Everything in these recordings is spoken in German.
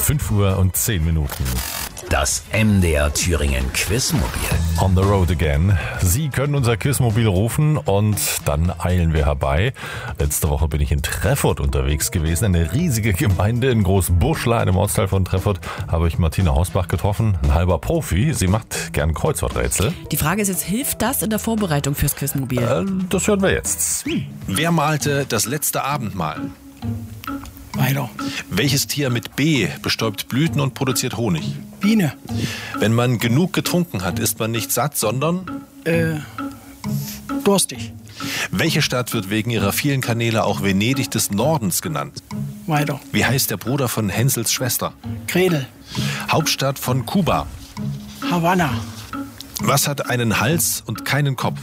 5:10 Das MDR Thüringen Quizmobil. On the road again. Sie können unser Quizmobil rufen und dann eilen wir herbei. Letzte Woche bin ich in Treffurt unterwegs gewesen. Eine riesige Gemeinde in Großbuschla, einem Ortsteil von Treffurt, habe ich Martina Hausbach getroffen. Ein halber Profi. Sie macht gern Kreuzworträtsel. Die Frage ist jetzt, hilft das in der Vorbereitung fürs Quizmobil? Das hören wir jetzt. Wer malte das letzte Abendmahl? Weiter. Welches Tier mit B bestäubt Blüten und produziert Honig? Biene. Wenn man genug getrunken hat, ist man nicht satt, sondern... Durstig. Welche Stadt wird wegen ihrer vielen Kanäle auch Venedig des Nordens genannt? Weiter. Wie heißt der Bruder von Hänsels Schwester? Gretel. Hauptstadt von Kuba. Havanna. Was hat einen Hals und keinen Kopf?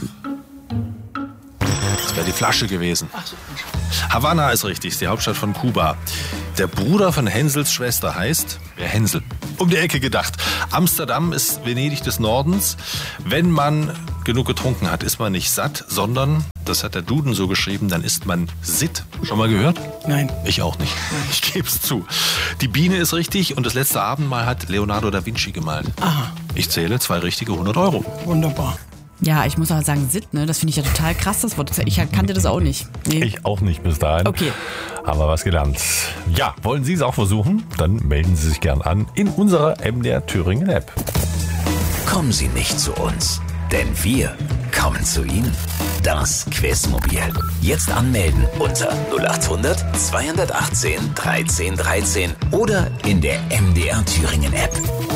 Das wäre die Flasche gewesen. Havanna ist richtig, ist die Hauptstadt von Kuba. Der Bruder von Hänsels Schwester heißt, wer Hänsel? Um die Ecke gedacht. Amsterdam ist Venedig des Nordens. Wenn man genug getrunken hat, ist man nicht satt, sondern, das hat der Duden so geschrieben, dann ist man sitt. Schon mal gehört? Nein. Ich auch nicht. Ich gebe es zu. Die Biene ist richtig und das letzte Abendmahl hat Leonardo da Vinci gemalt. Aha. Ich zähle 2 richtige 100 Euro. Wunderbar. Ja, ich muss aber sagen, Sitt, ne? Das finde ich ja total krass, das Wort. Ich kannte das auch nicht. Nee. Ich auch nicht bis dahin. Okay. Aber was gelernt. Ja, wollen Sie es auch versuchen? Dann melden Sie sich gern an in unserer MDR Thüringen App. Kommen Sie nicht zu uns, denn wir kommen zu Ihnen. Das Quizmobil. Jetzt anmelden unter 0800 218 13 13 oder in der MDR Thüringen App.